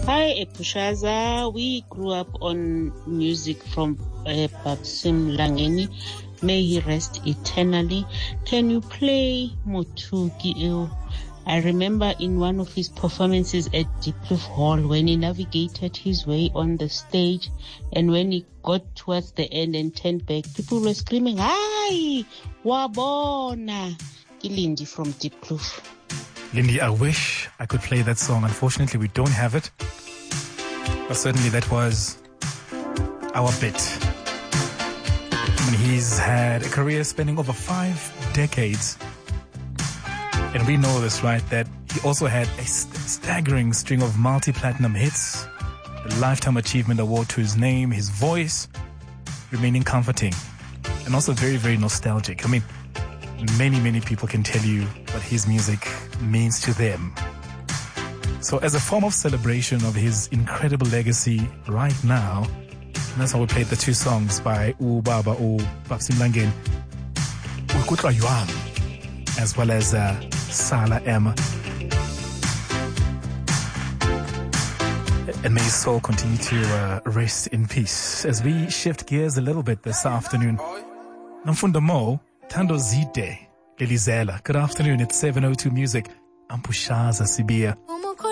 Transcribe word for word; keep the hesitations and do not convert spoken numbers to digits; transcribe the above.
Hi, Epushaza. We grew up on music from uh, Babsim Langeni. May he rest eternally. Can you play Motuki Eo? I remember in one of his performances at Diepkloof Hall when he navigated his way on the stage, and when he got towards the end and turned back, people were screaming, "Hi, Wabona!" Lindy from Diepkloof. Lindy, I wish I could play that song. Unfortunately, we don't have it. But certainly that was our bit. I mean, he's had a career spanning over five decades. And we know this, right? That he also had a st- staggering string of multi-platinum hits, a Lifetime Achievement Award to his name, his voice remaining comforting, and also very, very nostalgic. I mean, many, many people can tell you what his music means to them. So as a form of celebration of his incredible legacy right now, that's how we played the two songs by Ubaba U Babsim Langeni, Ukutlwa Yuam, as well as uh, Sala Emma. And may his soul continue to uh, rest in peace. As we shift gears a little bit this afternoon, Namfunda Mo, Tando Zide, Lelizela. Good afternoon, it's seven oh two Music. I'm Pushaza Sibia.